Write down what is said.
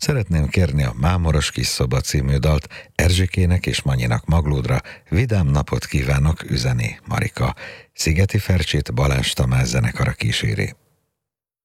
Szeretném kérni a Mámoros kis szoba című dalt Erzsikének és Manyinak Maglódra. Vidám napot kívánok, üzeni Marika. Szigeti Fercsét Balázs Tamás zenekara kíséri.